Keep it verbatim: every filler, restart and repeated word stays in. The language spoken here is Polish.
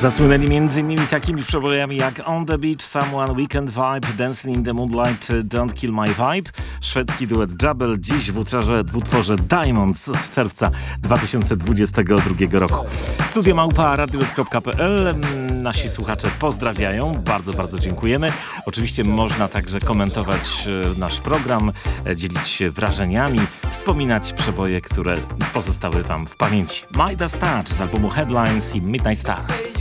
Zasłynęli między innymi takimi przebojami jak On the Beach, Someone, Weekend Vibe, Dancing in the Moonlight, Don't Kill My Vibe. Szwedzki duet Jabel dziś w utworze, w utworze Diamonds z czerwca dwa tysiące dwudziestego drugiego roku. Studio małpa radiowez kropka pe el. Nasi słuchacze pozdrawiają. Bardzo, bardzo dziękujemy. Oczywiście można także komentować nasz program, dzielić się wrażeniami, wspominać przeboje, które pozostały wam w pamięci. Midas Touch z albumu Headlines i Midnight Star.